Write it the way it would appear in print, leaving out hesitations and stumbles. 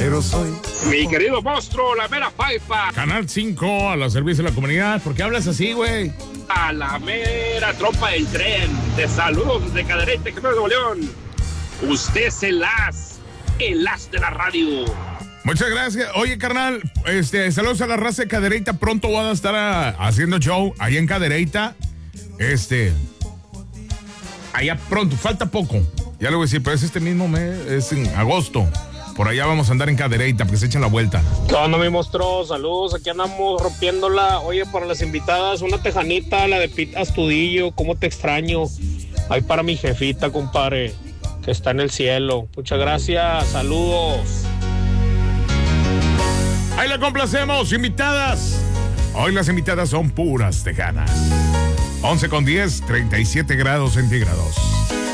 pero soy... Mi querido monstruo, la mera faifa. Canal 5 a la servicio de la comunidad. ¿Por qué hablas así, güey? A la mera tropa del tren. Te saludo desde Cadereyta, Campeón de Nuevo León. Usted es el as de la radio. Muchas gracias. Oye, carnal, saludos a la raza de Cadereyta. Pronto voy a estar haciendo show ahí en Cadereyta. Allá pronto, falta poco. Ya lo voy a decir, pero es este mismo mes, es en agosto. Por allá vamos a andar en Cadereyta, porque se echan la vuelta. ¿Qué onda, mi monstruo? Saludos, aquí andamos rompiéndola. Oye, para las invitadas, una tejanita, la de Pete Astudillo, cómo te extraño. Ahí para mi jefita, compadre, que está en el cielo. Muchas gracias, saludos. Ahí la complacemos, invitadas. Hoy las invitadas son puras tejanas. 11:10, 37 grados centígrados.